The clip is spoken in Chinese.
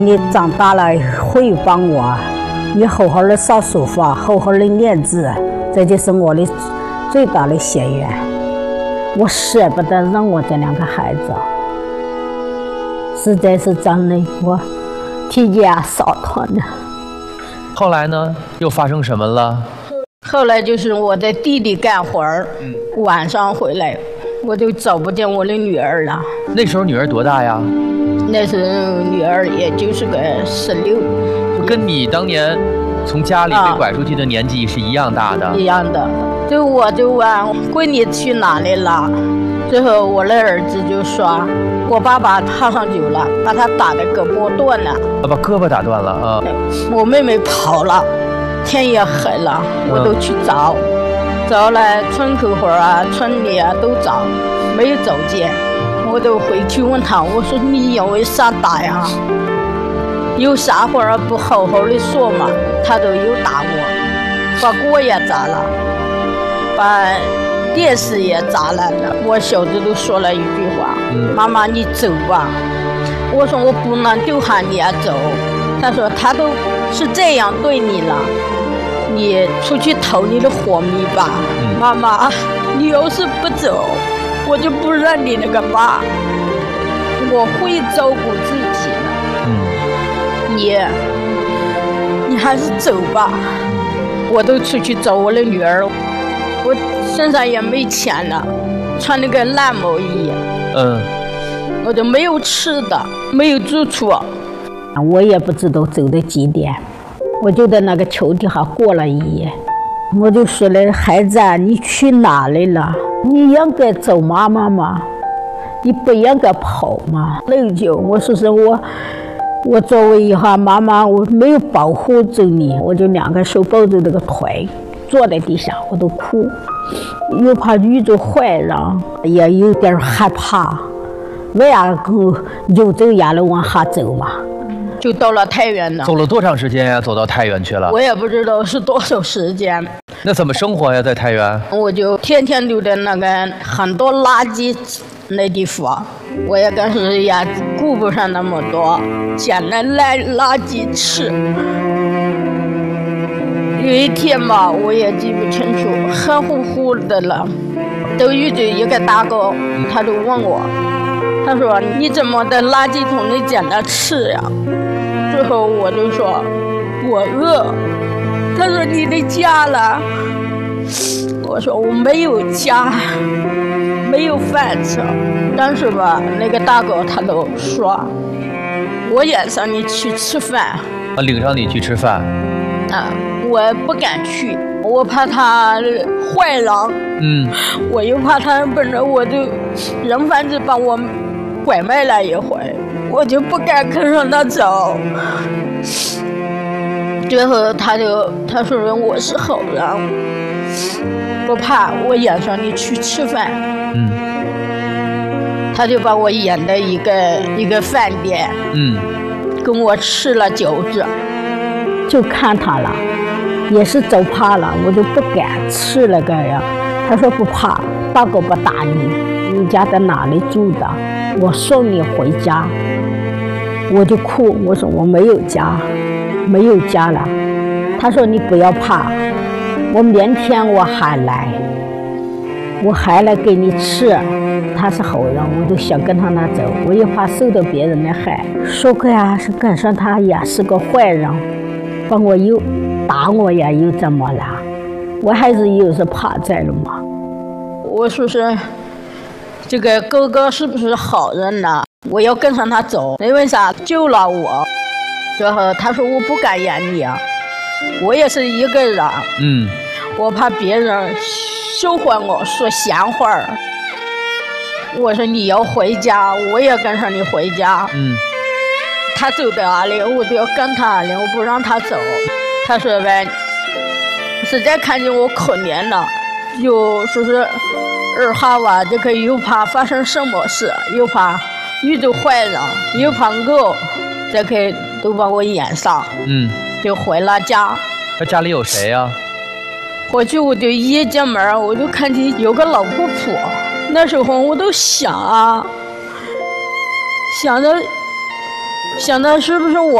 你长大了会帮我，你好好的上书房，好好的练字，这就是我的最大的心愿。我舍不得让我这两个孩子，实在是真的，我替家烧团的。 后来呢？又发生什么了？ 后来就是我的弟弟干活儿，晚上回来，我就找不见我的女儿了。 那时候女儿多大呀？ 那时候女儿也就是个16， 就跟你当年从家里被拐出去的年纪是一样大的。 一样的。我就问闺女去哪里了，最后我的儿子就说，我爸爸踏上酒了，把他打的胳膊断了。 把胳膊打断了啊！ 我妹妹跑了，天也黑了，我都去找，找了村口会啊、村里啊都找，没有找见。我都回去问他，我说你因为啥打呀？有啥话不好好的说嘛？他都又打我，把锅也砸了，把电视也砸了。我小子都说了一句话：妈妈你走吧。我说我不能就喊你走。他说他都是这样对你了，你出去投你的活米吧。妈妈，你要是不走，我就不认你那个妈，我会照顾自己的。你还是走吧。我都出去找我的女儿，我身上也没钱了，穿那个烂毛衣，我就没有吃的，没有住处，我也不知道走的几点，我就在那个桥底下过了一夜。我就说了，孩子啊，你去哪里了？你应该找妈妈吗？你不应该跑吗？内疚。我说是我作为一下妈妈，我没有保护着你，我就2个手抱着这个腿，坐在地上，我都哭，又怕遇着坏人，也有点害怕。为啥就这样的往下走嘛？就到了太原了。 走了多长时间呀？走到太原去了？ 我也不知道是多少时间。 那怎么生活呀？在太原？ 我就天天溜在那个很多垃圾那地方，我也当时也顾不上那么多，捡了垃圾吃。有一天嘛，我也记不清楚，黑乎乎的了，都遇着一个大哥，他就问我，他说你怎么在垃圾桶里捡了吃呀？最后我就说我饿。他说你的家了？我说我没有家，没有饭吃。但是吧，那个大哥他都说，我也让你去吃饭。 领上你去吃饭？ 我不敢去，我怕他坏人。我又怕他本着我就人贩子把我拐卖了一回，我就不敢跟上他走。最后他说我是好人，不怕，我引上你去吃饭。他就把我引到一个饭店，跟我吃了饺子，就看他了，也是走怕了，我就不敢吃那个呀。他说不怕，大哥不打你，你家在哪里住的？我送你回家。我就哭，我说我没有家。没有家了。他说你不要怕，我明天我还来给你吃。他是好人，我就想跟他那走，我也怕受到别人的害。说个呀，是赶上他也是个坏人，把我又打我呀，又怎么了？我还是有时怕在了嘛。我说是这个哥哥是不是好人呢？我要跟上他走，因为啥？救了我。然后他说我不敢演你啊，我也是一个人，我怕别人笑话我说闲话儿。我说你要回家，我也跟上你回家。他走到哪里，我都要跟他哪里，我不让他走。他说呗，实在看见我可怜了，就说是二哈吧，这个又怕发生什么事，又怕遇到坏人，又怕我，这个都把我演上。就回了家。 他家里有谁呀？ 回去我就一进门，我就看见有个老婆婆。那时候我都想着现在是不是我